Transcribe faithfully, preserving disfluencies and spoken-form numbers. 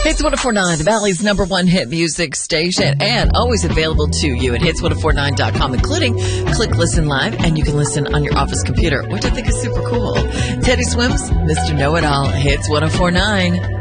Hits ten forty-nine, the Valley's number one hit music station, and always available to you at hits ten forty-nine dot com, including Click Listen Live, and you can listen on your office computer, which I think is super cool. Teddy Swims, Mister Know-It-All, Hits ten forty-nine.